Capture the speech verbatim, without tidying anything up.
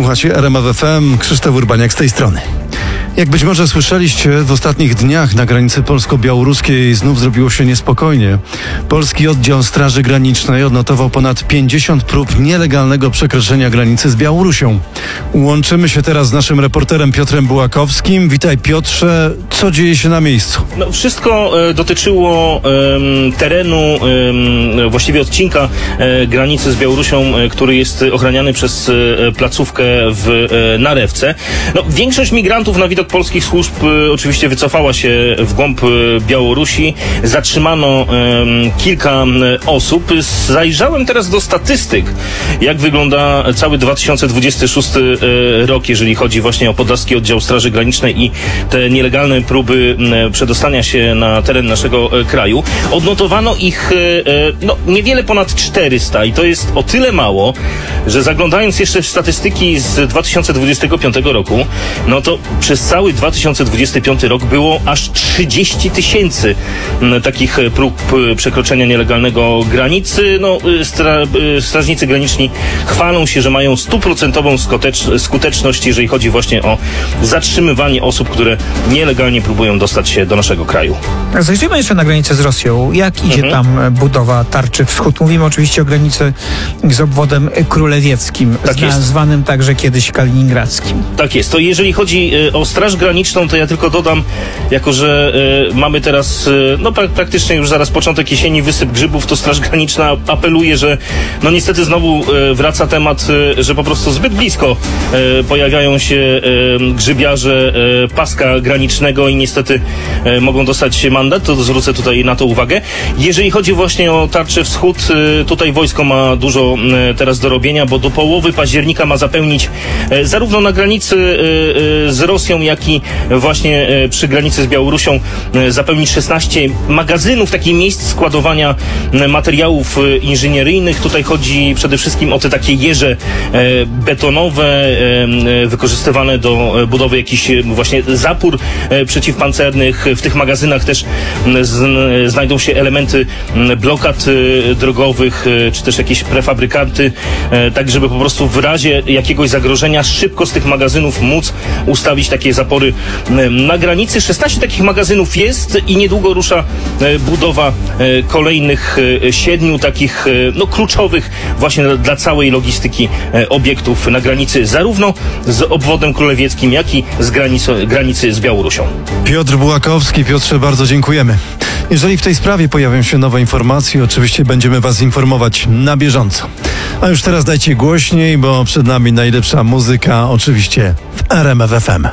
Słuchacie R M F F M, Krzysztof Urbaniak z tej strony. Jak być może słyszeliście, w ostatnich dniach na granicy polsko-białoruskiej znów zrobiło się niespokojnie. Polski oddział Straży Granicznej odnotował ponad pięćdziesiąt prób nielegalnego przekroczenia granicy z Białorusią. Łączymy się teraz z naszym reporterem Piotrem Bułakowskim. Witaj, Piotrze, co dzieje się na miejscu? No, wszystko e, dotyczyło e, terenu, e, właściwie odcinka e, granicy z Białorusią, e, który jest ochraniany przez e, placówkę w e, Narewce. No, większość migrantów na widok polskich służb e, oczywiście wycofała się w głąb e, Białorusi. Zatrzymano e, kilka e, osób. Zajrzałem teraz do statystyk, jak wygląda cały dwa tysiące dwudziesty szósty e, rok, jeżeli chodzi właśnie o Podlaski Oddział Straży Granicznej i te nielegalne próby e, przedostania się na teren naszego e, kraju. Odnotowano ich e, no, niewiele ponad czterysta i to jest o tyle mało, że zaglądając jeszcze w statystyki z dwa tysiące dwudziestego piątego roku, no to przez cały dwa tysiące dwudziesty piąty rok było aż trzydzieści tysięcy takich prób przekroczenia nielegalnego granicy. No, stra, strażnicy graniczni chwalą się, że mają stuprocentową skuteczność, jeżeli chodzi właśnie o zatrzymywanie osób, które nielegalnie próbują dostać się do naszego kraju. Zajrzyjmy jeszcze na granicę z Rosją. Jak idzie mhm. tam budowa tarczy wschód? Mówimy oczywiście o granicy z obwodem królewieckim, tak zna, zwanym także kiedyś kaliningradzkim. Tak jest. To jeżeli chodzi o Straż Graniczną, to ja tylko dodam, jako że y, mamy teraz y, no pra- praktycznie już zaraz początek jesieni, wysyp grzybów, to Straż Graniczna apeluje, że no niestety znowu y, wraca temat, y, że po prostu zbyt blisko y, pojawiają się y, grzybiarze y, paska granicznego i niestety y, mogą dostać mandat, to zwrócę tutaj na to uwagę. Jeżeli chodzi właśnie o tarczę wschód, y, tutaj wojsko ma dużo y, teraz do robienia, bo do połowy października ma zapełnić y, zarówno na granicy y, y, z Rosją, jak i właśnie y, przy granicy z Białorusią y, zapełnić szesnaście magazynów, takich miejsc składowania y, materiałów y, inżynieryjnych. Tutaj chodzi przede wszystkim o te takie jeże y, betonowe, y, wykorzystywane do budowy jakichś y, właśnie zapór y, przeciwpancernych. W tych magazynach też y, z, y, znajdą się elementy y, blokad y, drogowych, y, czy też jakieś prefabrykanty, y, tak żeby po prostu w razie jakiegoś zagrożenia szybko z tych magazynów móc ustawić takie zapory y, na granicy. szesnaście takich magazynów jest i niedługo rusza y, budowa y, kolejnych y, siedmiu takich y, no, kluczowych właśnie dla, dla całej logistyki y, obiektów na granicy, zarówno z obwodem królewieckim, jak i z granicy, granicy z Białorusią. Piotr Bułakowski. Piotrze, bardzo dziękujemy. Jeżeli w tej sprawie pojawią się nowe informacje, oczywiście będziemy Was informować na bieżąco. A już teraz dajcie głośniej, bo przed nami najlepsza muzyka, oczywiście w R M F F M.